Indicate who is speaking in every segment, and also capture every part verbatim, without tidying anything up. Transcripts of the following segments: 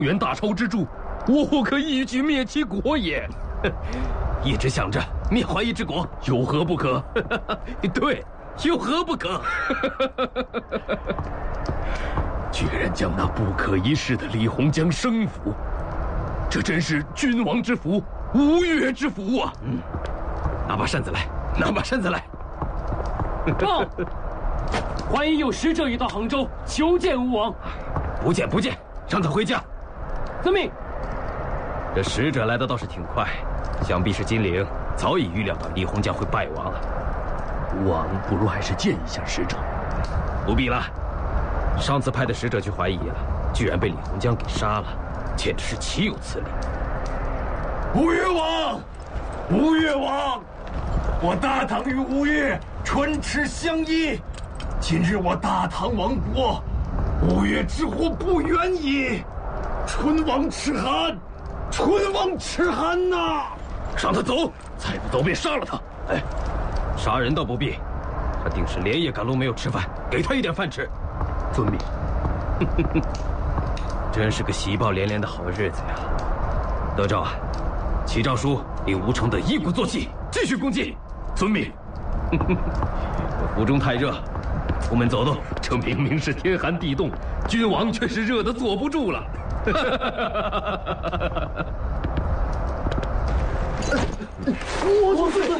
Speaker 1: 元大超之助，我可一举灭其国也。一直想着灭怀夷之国，有何不可？对，有何不可？居然将那不可一世的李鸿章生俘，这真是君王之福，吴越之福啊！嗯，拿把扇子来，拿把扇子来。
Speaker 2: 报，怀疑有使者已到杭州，求见吴王。
Speaker 1: 不见不见，让他回家。
Speaker 2: 遵命。
Speaker 1: 这使者来的倒是挺快，想必是金陵早已预料到李鸿章会败亡了。吴王不如还是见一下使者。不必了，上次派的使者去怀疑了，居然被李鸿章给杀了，简直是岂有此理！
Speaker 3: 吴越王，吴越王，我大唐与吴越唇齿相依，今日我大唐亡国，吴越之祸不远矣。唇亡齿寒，唇亡齿寒呐！
Speaker 1: 让他走，再不走便杀了他。哎，杀人倒不必，他定是连夜赶路没有吃饭，给他一点饭吃。遵命。真是个喜报连连的好日子呀！德昭啊，启诏书令吴承德一鼓作气，继续攻击。遵命。我府中太热，出门走动。这明明是天寒地冻，君王却是热得坐不住了。
Speaker 2: 我作罪。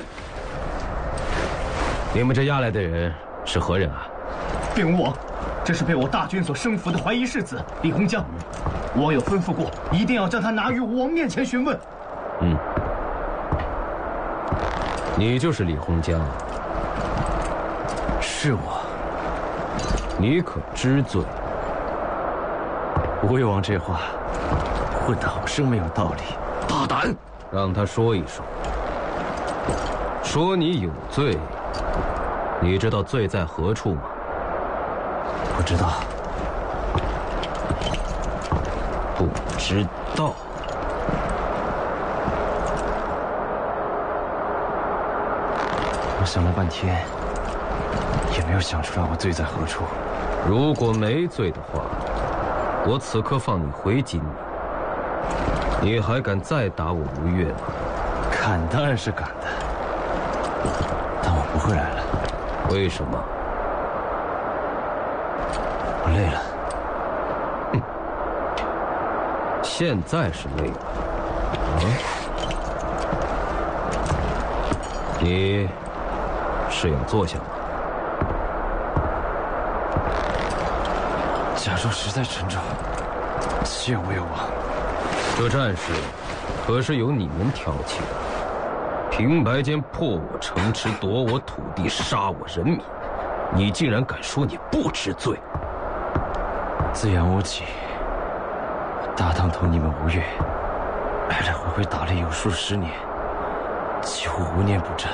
Speaker 1: 你们这押来的人是何人啊？
Speaker 4: 禀吴王，这是被我大军所生俘的怀疑世子李鸿章。吴王有吩咐过，一定要将他拿于吴王面前询问。
Speaker 1: 嗯，你就是李鸿章？
Speaker 4: 是我。
Speaker 1: 你可知罪？
Speaker 4: 吴越王这话混得好生没有道理。
Speaker 1: 大胆！让他说一说。说你有罪，你知道罪在何处吗？
Speaker 4: 不知道。
Speaker 1: 不知道。
Speaker 4: 我想了半天，也没有想出来我罪在何处。
Speaker 1: 如果没罪的话，我此刻放你回金陵，你还敢再打我吴越吗？
Speaker 4: 敢当然是敢的，但我不会来了。
Speaker 1: 为什么？
Speaker 4: 我累了。
Speaker 1: 哼，现在是累了。啊？你是要坐下吗？
Speaker 4: 甲胄实在沉重，谢吴越王。
Speaker 1: 这战事可是由你们挑起的，平白间破我城池，夺我土地，杀我人民，你竟然敢说你不知罪？
Speaker 4: 自杨无忌，大唐同你们吴越来来回回打了有数十年，几乎无年不战。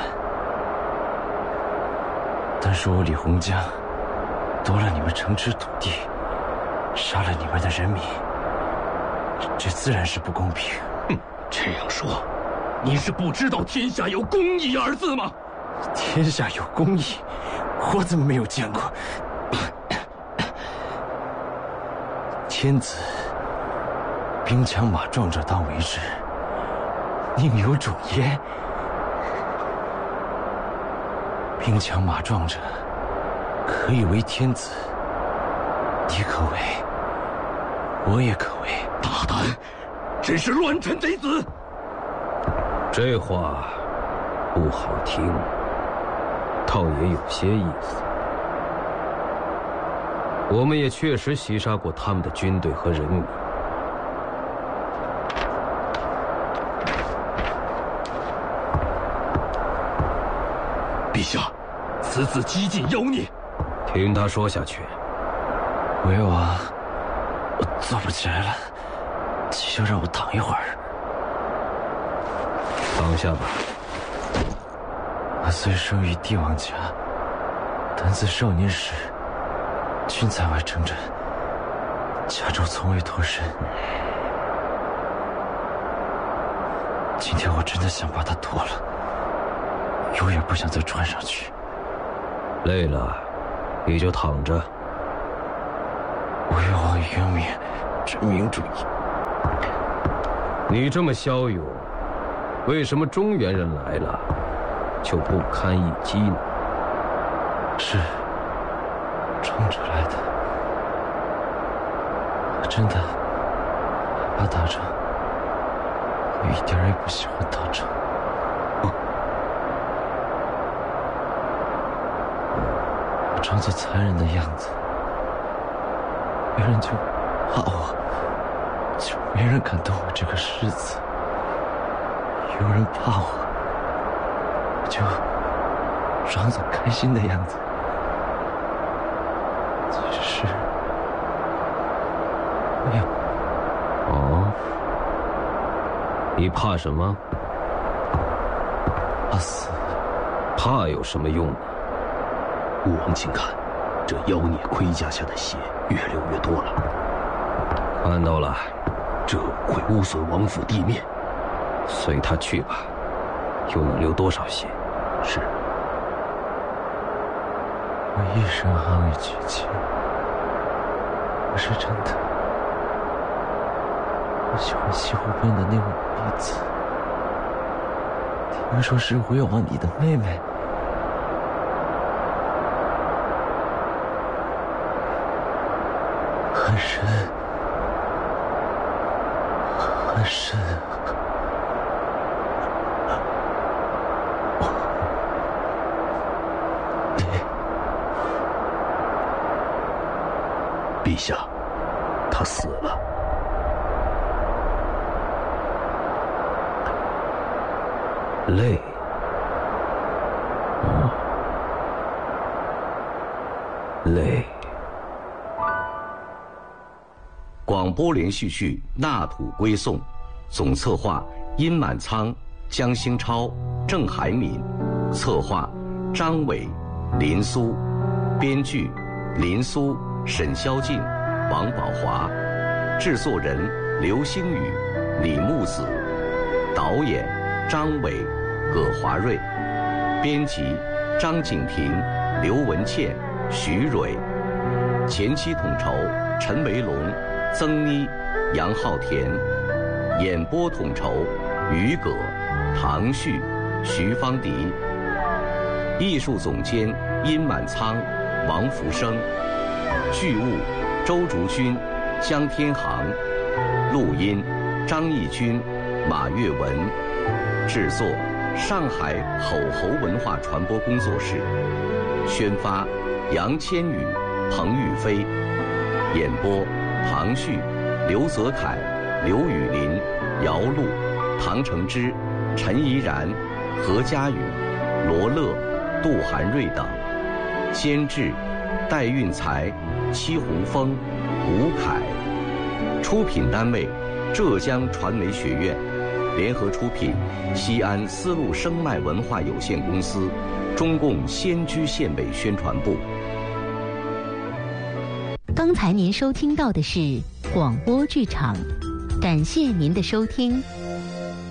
Speaker 4: 但是我李鸿章夺了你们城池土地，杀了你们的人民，这自然是不公平。
Speaker 1: 哼，这样说，你是不知道天下有公义二字吗？
Speaker 4: 天下有公义，我怎么没有见过？天子兵强马壮者当为之，宁有种焉？兵强马壮者可以为天子，你可为，我也可为。
Speaker 1: 大胆，真是乱臣贼子！这话不好听，倒也有些意思。我们也确实袭杀过他们的军队和人民。陛下，此子激进妖孽，听他说下去。
Speaker 4: 吴越王，我坐不起来了，请就让我躺一会儿。
Speaker 1: 躺下吧。
Speaker 4: 我虽生于帝王家，但自少年时均在外征战，家中从未脱身。今天我真的想把它脱了，永远不想再穿上去。
Speaker 1: 累了，你就躺着。
Speaker 4: 吴越王英明，真明主义。
Speaker 1: 你这么骁勇，为什么中原人来了就不堪一击呢？
Speaker 4: 是冲着来的，我真的害怕打仗，我一点也不喜欢打仗。
Speaker 1: 哦、
Speaker 4: 我装作残忍的样子，别人就怕我，就没人敢动我这个世子。有人怕我，我就装作开心的样子。其实没有。
Speaker 1: 哦，你怕什么？
Speaker 4: 怕死。
Speaker 1: 怕有什么用呢？
Speaker 3: 吾王，请看，这妖孽盔甲下的血越流越多了。
Speaker 1: 看到了，
Speaker 3: 这会污损王府地面。
Speaker 1: 随他去吧，又能流多少血？
Speaker 3: 是。
Speaker 4: 我一生捍卫娶妻，我是真的。我喜欢西湖边的那位女子，听说是吴越王你的妹妹。很深，很深。
Speaker 3: 陛下，他死了。
Speaker 1: 累。哦，累。
Speaker 5: 广播连续剧《纳土归宋》，总策划殷满仓、江兴超、郑海敏，策划张伟、林苏，编剧林苏、沈霄静、王宝华，制作人刘星宇、李木子，导演张伟、葛华瑞，编辑张景婷、刘文倩、徐蕊，前期统筹陈维龙、曾妮、杨浩田，演播统筹于葛、唐旭、徐方迪，艺术总监殷满仓、王福生，剧务周竹君、江天航，录音张义军、马月文，制作上海吼猴文化传播工作室，宣发杨千羽、彭玉飞，演播唐旭、刘泽楷、刘雨林、姚璐、唐承之、陈怡然、何佳宇、罗乐、杜涵瑞等，监制戴运才、戚洪峰、吴凯，出品单位浙江传媒学院，联合出品西安丝路声脉文化有限公司，中共仙居县委宣传部。
Speaker 6: 刚才您收听到的是广播剧场，感谢您的收听。